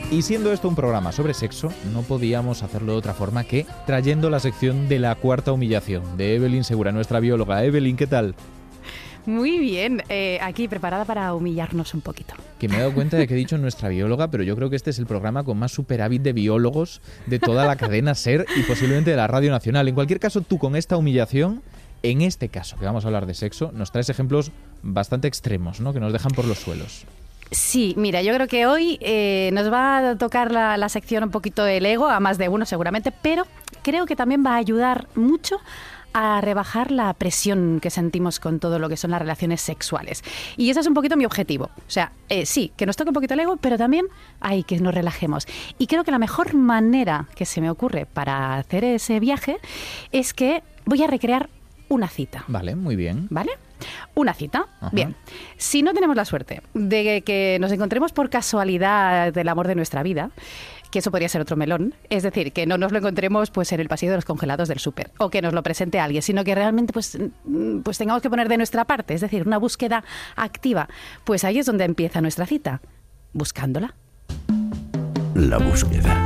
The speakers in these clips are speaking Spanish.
Y siendo esto un programa sobre sexo, no podíamos hacerlo de otra forma que trayendo la sección de la cuarta humillación de Evelyn Segura, nuestra bióloga. Evelyn, ¿qué tal? Muy bien, aquí preparada para humillarnos un poquito. Que me he dado cuenta de que he dicho nuestra bióloga, pero yo creo que este es el programa con más superávit de biólogos de toda la cadena SER y posiblemente de la Radio Nacional. En cualquier caso, tú con esta humillación, en este caso que vamos a hablar de sexo, nos traes ejemplos bastante extremos, ¿no? Que nos dejan por los suelos. Sí, mira, yo creo que hoy nos va a tocar la sección un poquito del ego, a más de uno seguramente, pero creo que también va a ayudar mucho a rebajar la presión que sentimos con todo lo que son las relaciones sexuales. Y ese es un poquito mi objetivo. O sea, sí, que nos toque un poquito el ego, pero también hay que nos relajemos. Y creo que la mejor manera que se me ocurre para hacer ese viaje es que voy a recrear una cita. Vale, muy bien. ¿Vale? Una cita. Ajá. Bien. Si no tenemos la suerte de que nos encontremos por casualidad del amor de nuestra vida, que eso podría ser otro melón, es decir, que no nos lo encontremos pues en el pasillo de los congelados del súper o que nos lo presente alguien, sino que realmente pues tengamos que poner de nuestra parte, es decir, una búsqueda activa, pues ahí es donde empieza nuestra cita, buscándola. La búsqueda.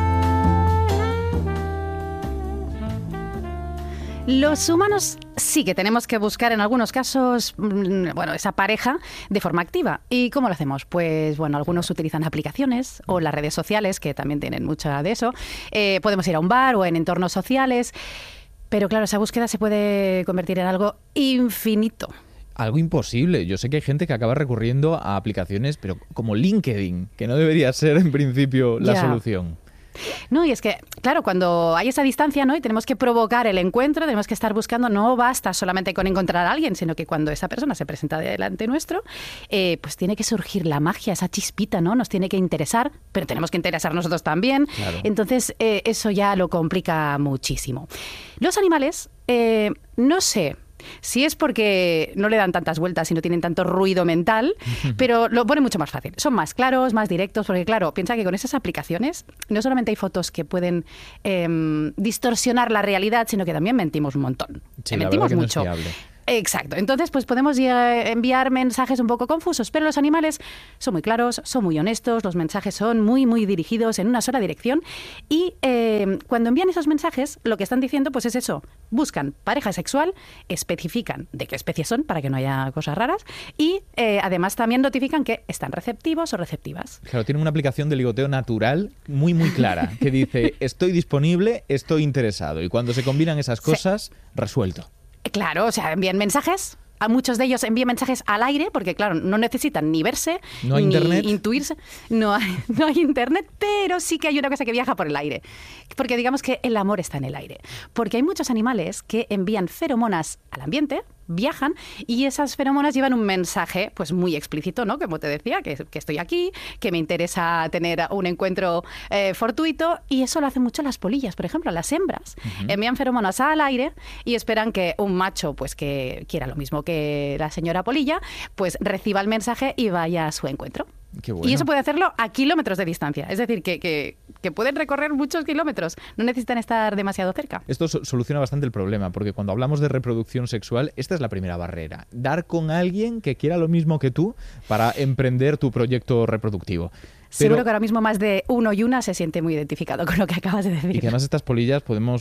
Los humanos sí que tenemos que buscar en algunos casos, esa pareja de forma activa. ¿Y cómo lo hacemos? Pues bueno, algunos utilizan aplicaciones o las redes sociales, que también tienen mucha de eso. Podemos ir a un bar o en entornos sociales. Pero claro, esa búsqueda se puede convertir en algo infinito. Algo imposible. Yo sé que hay gente que acaba recurriendo a aplicaciones, pero como LinkedIn, que no debería ser en principio la solución. No, y es que, claro, cuando hay esa distancia, ¿no? Y tenemos que provocar el encuentro, tenemos que estar buscando, no basta solamente con encontrar a alguien, sino que cuando esa persona se presenta delante nuestro, pues tiene que surgir la magia, esa chispita, ¿no? Nos tiene que interesar, pero tenemos que interesar nosotros también. Claro. Entonces, eso ya lo complica muchísimo. Los animales, no sé si es porque no le dan tantas vueltas y no tienen tanto ruido mental, pero lo ponen mucho más fácil. Son más claros, más directos, porque claro, piensa que con esas aplicaciones no solamente hay fotos que pueden distorsionar la realidad, sino que también mentimos un montón. Sí, mentimos la verdad que mucho. no es fiable. Exacto. Entonces, pues podemos enviar mensajes un poco confusos, pero los animales son muy claros, son muy honestos, los mensajes son muy, muy dirigidos en una sola dirección y cuando envían esos mensajes, lo que están diciendo pues es eso, buscan pareja sexual, especifican de qué especie son para que no haya cosas raras y además también notifican que están receptivos o receptivas. Claro, tienen una aplicación de ligoteo natural muy, muy clara, que dice, estoy disponible, estoy interesado, y cuando se combinan esas cosas, resuelto. Claro, o sea, envían mensajes. A muchos de ellos envían mensajes al aire porque, claro, no necesitan ni verse, ¿No hay ni internet? intuirse. No hay internet, pero sí que hay una cosa que viaja por el aire. Porque digamos que el amor está en el aire. Porque hay muchos animales que envían feromonas al ambiente, viajan, y esas feromonas llevan un mensaje pues muy explícito, ¿no? Como te decía, que estoy aquí, que me interesa tener un encuentro fortuito, y eso lo hacen mucho las polillas, por ejemplo, las hembras. Envían feromonas al aire y esperan que un macho pues que quiera lo mismo que la señora polilla, pues reciba el mensaje y vaya a su encuentro. Qué bueno. Y eso puede hacerlo a kilómetros de distancia. Es decir, que pueden recorrer muchos kilómetros. No necesitan estar demasiado cerca. Esto soluciona bastante el problema, porque cuando hablamos de reproducción sexual, esta es la primera barrera. Dar con alguien que quiera lo mismo que tú para emprender tu proyecto reproductivo. Seguro que ahora mismo más de uno y una se siente muy identificado con lo que acabas de decir. Y que además estas polillas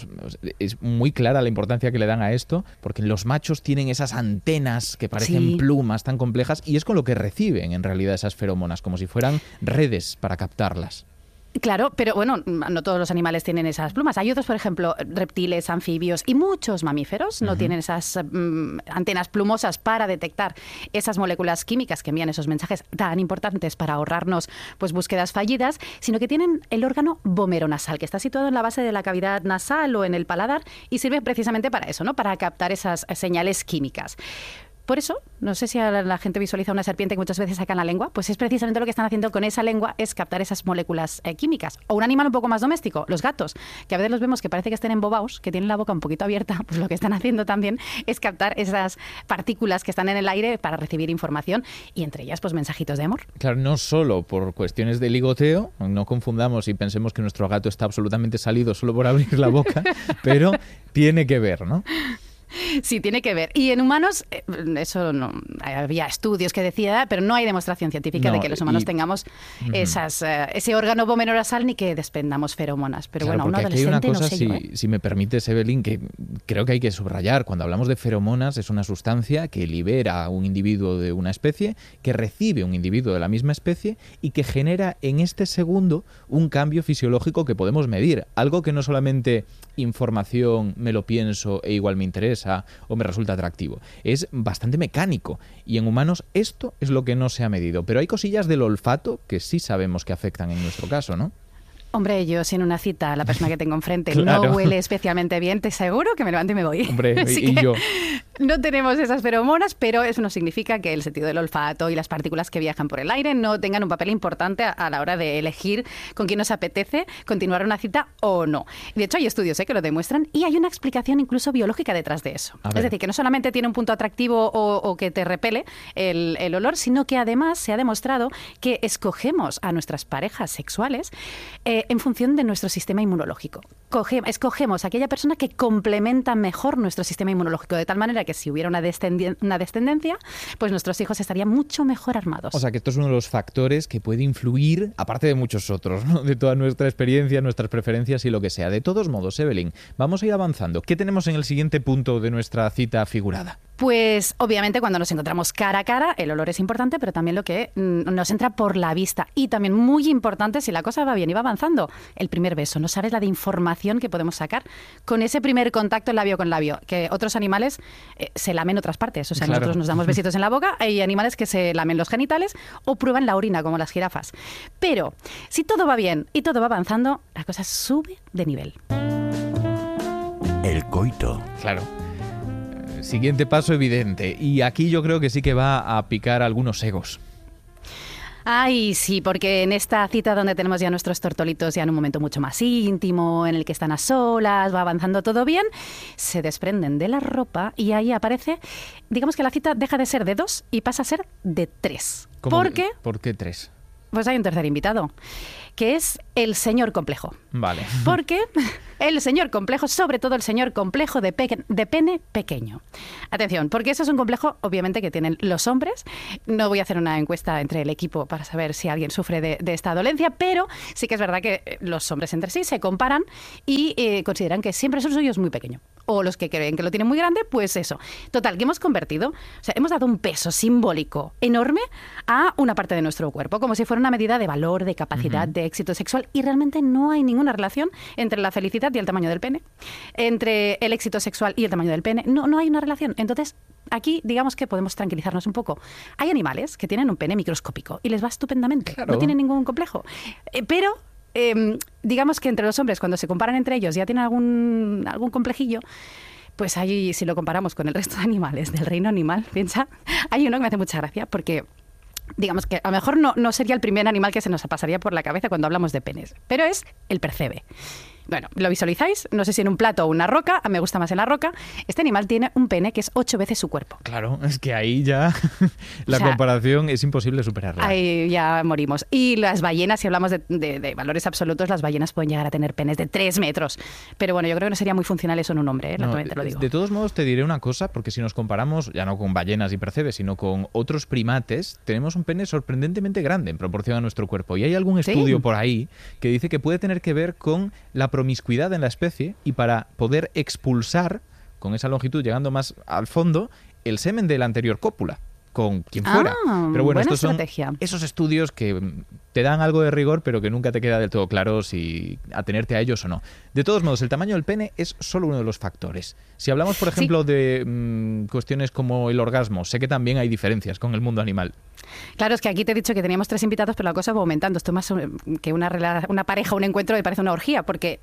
es muy clara la importancia que le dan a esto, porque los machos tienen esas antenas que parecen plumas tan complejas y es con lo que reciben en realidad esas feromonas, como si fueran redes para captarlas. Claro, pero bueno, no todos los animales tienen esas plumas. Hay otros, por ejemplo, reptiles, anfibios y muchos mamíferos no tienen esas antenas plumosas para detectar esas moléculas químicas que envían esos mensajes tan importantes para ahorrarnos pues búsquedas fallidas, sino que tienen el órgano vomeronasal, que está situado en la base de la cavidad nasal o en el paladar y sirve precisamente para eso, ¿no? Para captar esas señales químicas. Por eso, no sé si la gente visualiza una serpiente que muchas veces sacan la lengua, pues es precisamente lo que están haciendo con esa lengua, es captar esas moléculas químicas. O un animal un poco más doméstico, los gatos, que a veces los vemos que parece que estén embobados, que tienen la boca un poquito abierta, pues lo que están haciendo también es captar esas partículas que están en el aire para recibir información y entre ellas pues mensajitos de amor. Claro, no solo por cuestiones de ligoteo, no confundamos y pensemos que nuestro gato está absolutamente salido solo por abrir la boca, pero tiene que ver, ¿no? Sí, tiene que ver. Y en humanos, eso no, había estudios que decía, pero no hay demostración científica de que los humanos tengamos ese órgano vomeronasal ni que despendamos feromonas. Pero claro, bueno, un porque aquí hay una adolescente cosa, no sé yo. si me permites, Evelyn, que creo que hay que subrayar. Cuando hablamos de feromonas, es una sustancia que libera un individuo de una especie, que recibe un individuo de la misma especie y que genera en este segundo un cambio fisiológico que podemos medir. Algo que no solamente información, me lo pienso e igual me interesa o me resulta atractivo. Es bastante mecánico y en humanos esto es lo que no se ha medido. Pero hay cosillas del olfato que sí sabemos que afectan en nuestro caso, ¿no? Hombre, yo si en una cita la persona que tengo enfrente Claro. no huele especialmente bien, te aseguro que me levanto y me voy. Hombre, Así y que yo. no tenemos esas feromonas, pero eso no significa que el sentido del olfato y las partículas que viajan por el aire no tengan un papel importante a la hora de elegir con quién nos apetece continuar una cita o no. De hecho, hay estudios que lo demuestran y hay una explicación incluso biológica detrás de eso. A ver. Es decir, que no solamente tiene un punto atractivo o que te repele el olor, sino que además se ha demostrado que escogemos a nuestras parejas sexuales en función de nuestro sistema inmunológico. Escogemos a aquella persona que complementa mejor nuestro sistema inmunológico, de tal manera que si hubiera una descendencia, pues nuestros hijos estarían mucho mejor armados. O sea que esto es uno de los factores que puede influir, aparte de muchos otros, ¿no? De toda nuestra experiencia, nuestras preferencias y lo que sea. De todos modos, Evelyn, vamos a ir avanzando. ¿Qué tenemos en el siguiente punto de nuestra cita figurada? Pues obviamente cuando nos encontramos cara a cara, el olor es importante, pero también lo que nos entra por la vista. Y también muy importante, si la cosa va bien y va avanzando, el primer beso. No sabes la de información que podemos sacar con ese primer contacto labio con labio, que otros animales se lamen otras partes. O sea, Claro. nosotros nos damos besitos en la boca, hay animales que se lamen los genitales o prueban la orina, como las jirafas. Pero si todo va bien y todo va avanzando, la cosa sube de nivel. El coito. Claro. Siguiente paso evidente. Y aquí yo creo que sí que va a picar algunos egos. Ay, sí, porque en esta cita donde tenemos ya nuestros tortolitos ya en un momento mucho más íntimo, en el que están a solas, va avanzando todo bien, se desprenden de la ropa y ahí aparece, digamos que la cita deja de ser de 2 y pasa a ser de 3. ¿Por qué? ¿Por qué 3? Pues hay un tercer invitado, que es el señor complejo. Vale. Porque el señor complejo, sobre todo el señor complejo de pene pequeño. Atención, porque eso es un complejo, obviamente, que tienen los hombres. No voy a hacer una encuesta entre el equipo para saber si alguien sufre de esta dolencia, pero sí que es verdad que los hombres entre sí se comparan y consideran que siempre el suyo es muy pequeño. O los que creen que lo tienen muy grande, pues eso. Total, que hemos convertido, o sea, hemos dado un peso simbólico enorme a una parte de nuestro cuerpo, como si fuera una medida de valor, de capacidad, de éxito sexual, y realmente no hay ninguna relación entre la felicidad y el tamaño del pene, entre el éxito sexual y el tamaño del pene. No hay una relación. Entonces, aquí digamos que podemos tranquilizarnos un poco. Hay animales que tienen un pene microscópico y les va estupendamente. Claro. No tienen ningún complejo. Pero digamos que entre los hombres, cuando se comparan entre ellos, ya tienen algún complejillo. Pues ahí, si lo comparamos con el resto de animales del reino animal, piensa, hay uno que me hace mucha gracia porque digamos que a lo mejor no sería el primer animal que se nos pasaría por la cabeza cuando hablamos de penes, pero es el percebe. Bueno, ¿lo visualizáis? No sé si en un plato o una roca, me gusta más en la roca. Este animal tiene un pene que es 8 veces su cuerpo. Claro, es que ahí ya la comparación es imposible superarla. Ahí ya morimos. Y las ballenas, si hablamos de valores absolutos, las ballenas pueden llegar a tener penes de 3 metros. Pero bueno, yo creo que no sería muy funcional eso en un hombre, No, te lo digo. de todos modos te diré una cosa, porque si nos comparamos ya no con ballenas y percebes, sino con otros primates, tenemos un pene sorprendentemente grande en proporción a nuestro cuerpo. Y hay algún estudio por ahí que dice que puede tener que ver con la promiscuidad en la especie y para poder expulsar con esa longitud, llegando más al fondo, el semen de la anterior cópula, con quien fuera. Pero bueno, estos son esos estudios que te dan algo de rigor, pero que nunca te queda del todo claro si atenerte a ellos o no. De todos modos, el tamaño del pene es solo uno de los factores. Si hablamos, por ejemplo, de cuestiones como el orgasmo, sé que también hay diferencias con el mundo animal. Claro, es que aquí te he dicho que teníamos 3 invitados, pero la cosa va aumentando. Esto más que una pareja, un encuentro, me parece una orgía, porque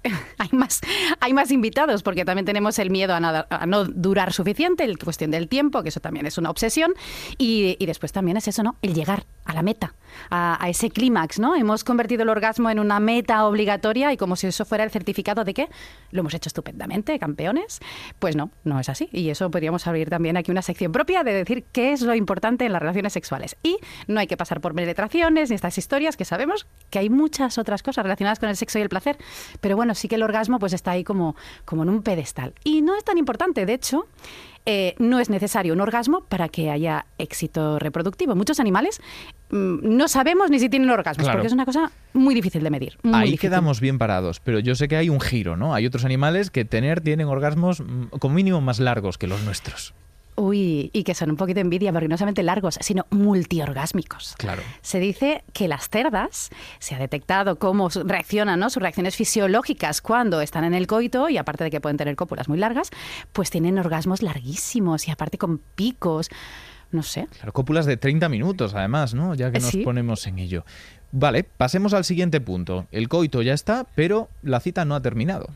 hay más invitados, porque también tenemos el miedo a no durar suficiente, la cuestión del tiempo, que eso también es una obsesión, y después también es eso, ¿no? El llegar a la meta, a ese clímax, ¿no? Hemos convertido el orgasmo en una meta obligatoria y como si eso fuera el certificado de que lo hemos hecho estupendamente, campeones. Pues no, no es así. Y eso podríamos abrir también aquí una sección propia de decir qué es lo importante en las relaciones sexuales. Y no hay que pasar por penetraciones ni estas historias, que sabemos que hay muchas otras cosas relacionadas con el sexo y el placer, pero bueno, sí que el orgasmo pues está ahí como en un pedestal. Y no es tan importante, de hecho, no es necesario un orgasmo para que haya éxito reproductivo. Muchos animales no sabemos ni si tienen orgasmos, Claro. porque es una cosa muy difícil de medir. Muy Ahí difícil. quedamos bien parados, pero yo sé que hay un giro, ¿no? Hay otros animales que tienen orgasmos como mínimo más largos que los nuestros. Uy, y que son un poquito envidia, porque no solamente largos, sino multiorgásmicos. Claro. Se dice que las cerdas, se ha detectado cómo reaccionan, ¿no? Sus reacciones fisiológicas cuando están en el coito, y aparte de que pueden tener cópulas muy largas, pues tienen orgasmos larguísimos y aparte con picos. No sé. Claro, cópulas de 30 minutos, además, ¿no? Ya que nos Sí. ponemos en ello. Vale, pasemos al siguiente punto. El coito ya está, pero la cita no ha terminado.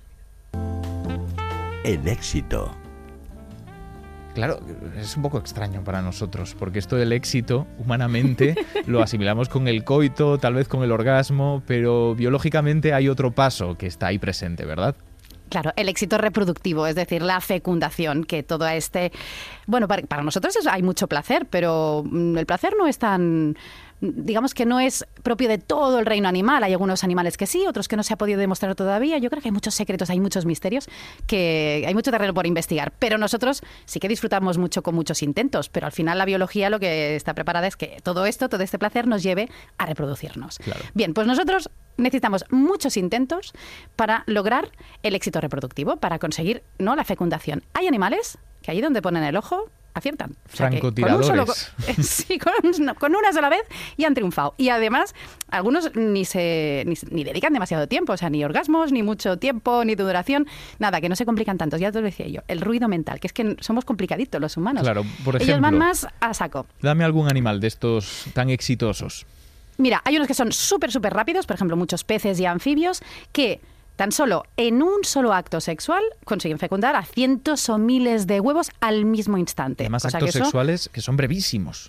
El éxito. Claro, es un poco extraño para nosotros, porque esto del éxito, humanamente, lo asimilamos con el coito, tal vez con el orgasmo, pero biológicamente hay otro paso que está ahí presente, ¿verdad? Claro, el éxito reproductivo, es decir, la fecundación, que todo este... Bueno, para nosotros hay mucho placer, pero el placer no es tan... Digamos que no es propio de todo el reino animal. Hay algunos animales que sí, otros que no se ha podido demostrar todavía. Yo creo que hay muchos secretos, hay muchos misterios, que hay mucho terreno por investigar. Pero nosotros sí que disfrutamos mucho con muchos intentos, pero al final la biología lo que está preparada es que todo esto, todo este placer nos lleve a reproducirnos. Claro. Bien, pues nosotros necesitamos muchos intentos para lograr el éxito reproductivo, para conseguir, ¿no?, la fecundación. Hay animales que ahí donde ponen el ojo aciertan. O sea que Francotiradores. sí, con una sola vez y han triunfado. Y además, algunos ni dedican demasiado tiempo, o sea, ni orgasmos, ni mucho tiempo, ni duración, nada, que no se complican tanto. Ya te lo decía yo, el ruido mental, que es que somos complicaditos los humanos. Claro, por Ellos van ejemplo, más a saco. dame algún animal de estos tan exitosos. Mira, hay unos que son súper rápidos, por ejemplo, muchos peces y anfibios, que tan solo en un solo acto sexual consiguen fecundar a cientos o miles de huevos al mismo instante. Además, Cosa actos que eso, sexuales que son brevísimos.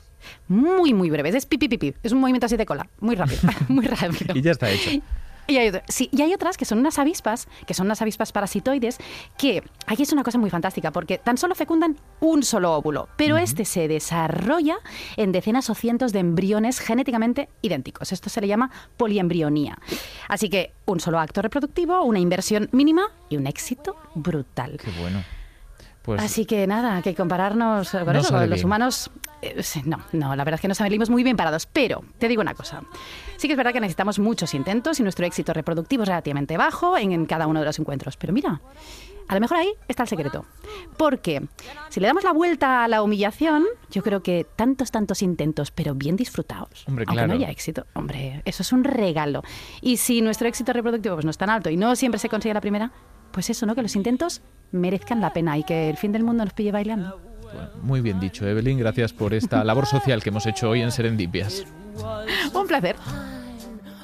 muy breves. Es pipi, pipi. Es un movimiento así de cola. Muy rápido. Muy rápido. Y ya está hecho. Y hay otras que son unas avispas parasitoides, que aquí es una cosa muy fantástica, porque tan solo fecundan un solo óvulo, pero este se desarrolla en decenas o cientos de embriones genéticamente idénticos. Esto se le llama poliembrionía. Así que un solo acto reproductivo, una inversión mínima y un éxito brutal. Qué bueno. Pues Así que nada, que compararnos con no eso, sale con los bien. humanos, sí, no, la verdad es que nos salimos muy bien parados. Pero te digo una cosa, sí que es verdad que necesitamos muchos intentos y nuestro éxito reproductivo es relativamente bajo en cada uno de los encuentros. Pero mira, a lo mejor ahí está el secreto. Porque si le damos la vuelta a la humillación, yo creo que tantos intentos, pero bien disfrutados, Hombre, aunque claro. no haya éxito, hombre, eso es un regalo. Y si nuestro éxito reproductivo pues no es tan alto y no siempre se consigue la primera, pues eso, ¿no? Que los intentos merezcan la pena y que el fin del mundo nos pille bailando. bueno, muy bien dicho, Evelyn. Gracias por esta labor social que hemos hecho hoy en Serendipias. Un placer.